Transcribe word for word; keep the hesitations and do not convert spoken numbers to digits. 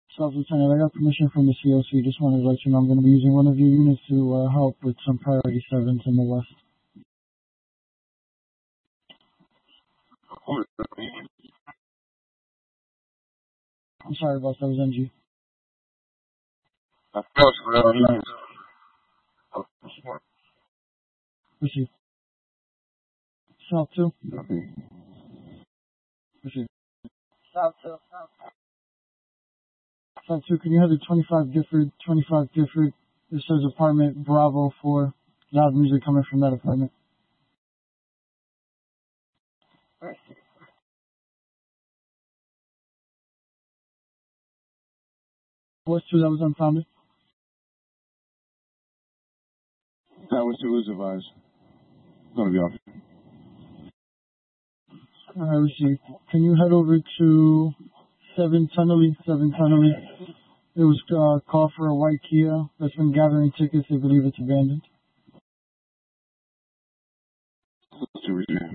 Staff Lieutenant, I got permission from the C O C. Just wanted to let you know I'm going to be using one of your units to uh, help with some priority sevens in the west. I'm sorry, boss. That was N G. Receive. South two. Receive. South two. South two. Can you have the twenty-five Gifford? twenty-five Gifford. This says apartment Bravo four. Loud music coming from that apartment. What's two that was unfounded? That was too loose advised. It's going to be off. All right, received. Can you head over to seven Tunnelly? seven Tunnelly. It was uh, called for a white Kia that's been gathering tickets. They believe it's abandoned. To receive.